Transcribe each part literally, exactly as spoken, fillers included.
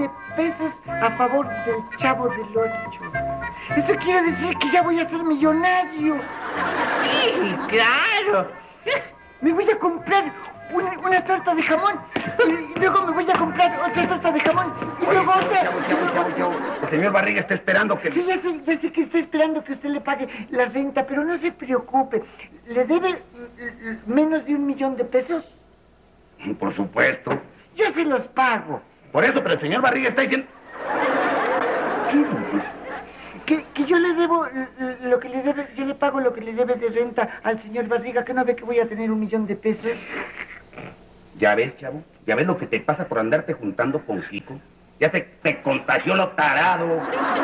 de pesos a favor del Chavo del Ocho. Eso quiere decir que ya voy a ser millonario. Sí, claro. Me voy a comprar una, una torta de jamón y luego me voy a comprar otra torta de jamón y Oye, luego chavo, otra. chavo, chavo, chavo, chavo. El señor Barriga está esperando que... Sí, ya sé, ya sé que está esperando que usted le pague la renta, pero no se preocupe. ¿Le debe eh, menos de un millón de pesos? Por supuesto. Yo se los pago. Por eso, pero el señor Barriga está diciendo... ¿Qué dices? Que, que yo le debo eh, lo que le debe, yo le pago lo que le debe de renta al señor Barriga, que no ve que voy a tener un millón de pesos. Ya ves, chavo, ya ves lo que te pasa por andarte juntando con Kiko. Ya se te contagió lo tarado.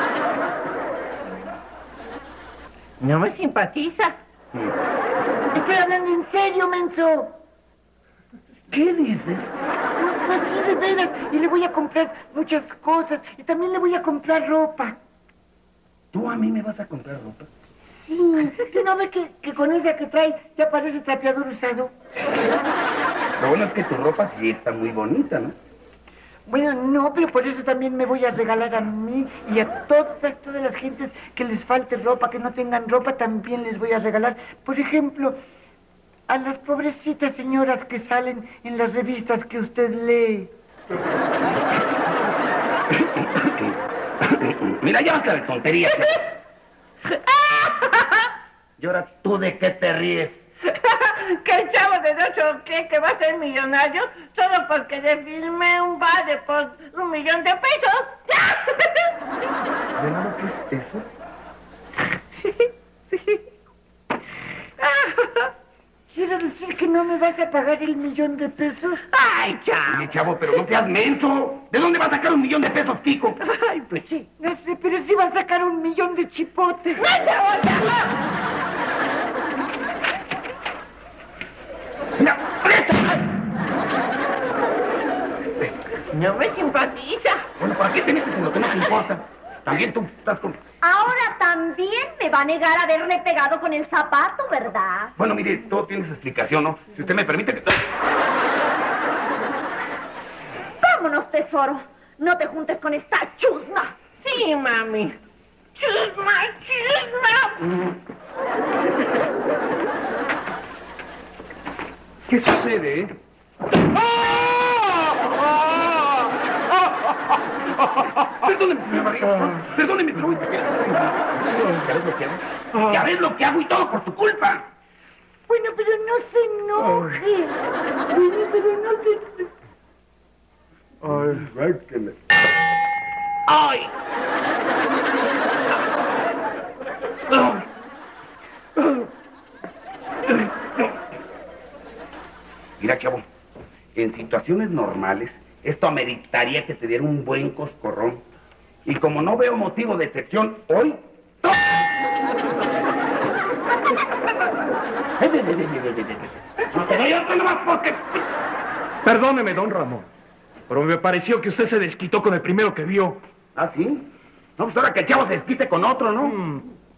No me simpatiza. Estoy hablando en serio, menso. ¿Qué dices? No, no, sí, de veras. Y le voy a comprar muchas cosas. Y también le voy a comprar ropa. ¿Tú a mí me vas a comprar ropa? Sí, ¿que no ve que, que con esa que trae ya parece trapeador usado? Lo bueno es que tu ropa sí está muy bonita, ¿no? Bueno, no, pero por eso también me voy a regalar a mí y a todas, todas las gentes que les falte ropa, que no tengan ropa, también les voy a regalar. Por ejemplo, a las pobrecitas señoras que salen en las revistas que usted lee. Mira, ya basta de tonterías, chavo. ¿Y ahora tú de qué te ríes? Que el Chavo del Ocho cree que va a ser millonario solo porque le firmé un vale por un millón de pesos. ¿De nada qué es eso? ¿Quiere decir que no me vas a pagar el millón de pesos? Ay, Chavo. Oye, chavo, pero no seas menso. ¿De dónde va a sacar un millón de pesos, Kiko? Ay, pues sí. No sé, pero sí va a sacar un millón de chipotes. ¡No, Chavo, Chavo! ¡Mira, presta! No me simpatiza. Bueno, ¿para qué te metes en lo que no te importa? También tú estás con... Ahora también me va a negar haberle pegado con el zapato, ¿verdad? Bueno, mire, todo tiene su explicación, ¿no? Si usted me permite que... Vámonos, tesoro. No te juntes con esta chusma. Sí, mami. Chusma, chusma. ¿Qué sucede, eh? Perdóneme, señor Barriga. Perdóneme, pero... ¿Ya ves lo que hago? ¿Ya ves lo que hago y todo por tu culpa? Bueno, pero no se enoje. Bueno, pero no se... Ay, sáquenle. ¡Ay! Mira, chavo, en situaciones normales, esto ameritaría que te diera un buen coscorrón. Y como no veo motivo de excepción hoy... ¡to! No te doy otro nomás porque... Perdóneme, don Ramón, pero me pareció que usted se desquitó con el primero que vio. ¿Ah, sí? No, pues ahora que el chavo se desquite con otro, ¿no? Mm,